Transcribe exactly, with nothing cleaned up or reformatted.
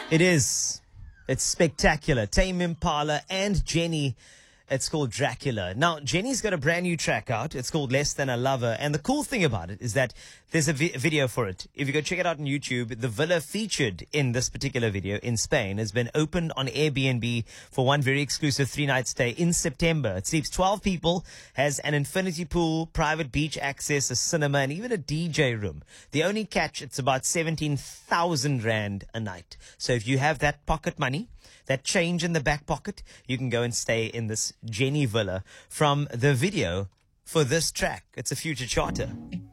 It is. It's spectacular. Tame Impala and Jenny. It's called Dracula. Now, Jenny's got a brand new track out. It's called Less Than a Lover. And the cool thing about it is that there's a vi- video for it. If you go check it out on YouTube, the villa featured in this particular video in Spain has been opened on Airbnb for one very exclusive three-night stay in September. It sleeps twelve people, has an infinity pool, private beach access, a cinema, and even a D J room. The only catch, it's about seventeen thousand rand a night. So if you have that pocket money, that change in the back pocket, you can go and stay in this Jenny villa from the video for this track. It's a future charter.